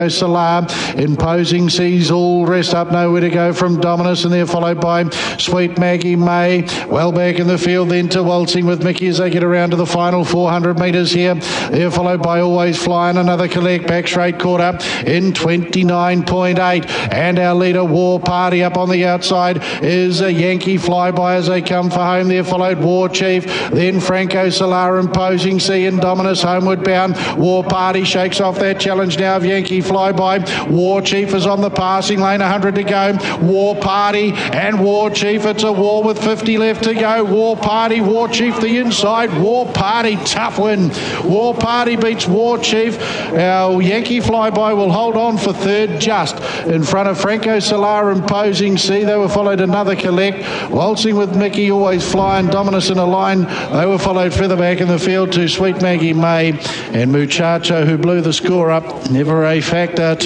Salah. Imposing Seas all rest up, nowhere to go from Dominus, and they're followed by Sweet Maggie May. Well back in the field then to Waltzing with Mickey as they get around to the final 400 metres here. They're followed by Always Flying, another collect back straight, caught up in 29.8, and our leader War Party up on the outside is a Yankee Flyby as they come for home. They're followed War Chief, then Franco Solar, Imposing Sea and Dominus homeward bound. War Party shakes off that challenge now of Yankee Flyby. War Chief is on the passing lane, 100 to go. War Party and War Chief, it's a war with 50 left to go. War Party, War Chief the inside. War Party, tough win. War Party beats War Chief. Our Yankee Flyby will hold on for third, just in front of Franco Solar, Imposing Sea. They were followed another collect. Waltzing with Mickey, Always Flying, Dominus in a line. They were followed further back in the field to Sweet Maggie May and Muchacho, who blew the score up. Never a factor,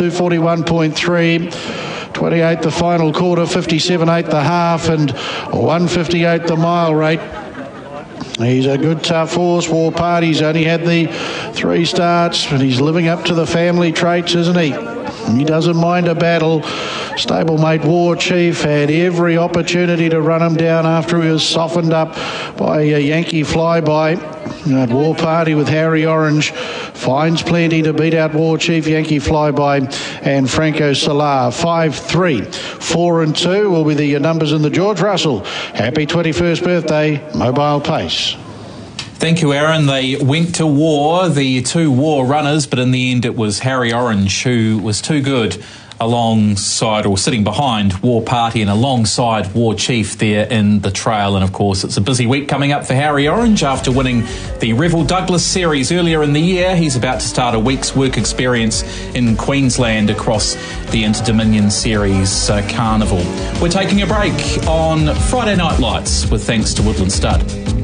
241.3. 28 the final quarter, 57.8 the half, and 158 the mile rate. He's a good tough horse. War Party's only had the 3 starts, but he's living up to the family traits, isn't he? He doesn't mind a battle. Stablemate War Chief had every opportunity to run him down after he was softened up by a Yankee Flyby. War Party with Harry Orange finds plenty to beat out War Chief, Yankee Flyby and Franco Solar. 5-3, 4 and 2 will be the numbers in the George Russell. Happy 21st birthday, Mobile Pace. Thank you, Aaron. They went to war, the 2 war runners, but in the end it was Harry Orange who was too good alongside or sitting behind War Party and alongside War Chief there in the trail. And of course it's a busy week coming up for Harry Orange after winning the Revel Douglas Series earlier in the year. He's about to start a week's work experience in Queensland across the Inter-Dominion Series Carnival. We're taking a break on Friday Night Lights with thanks to Woodland Stud.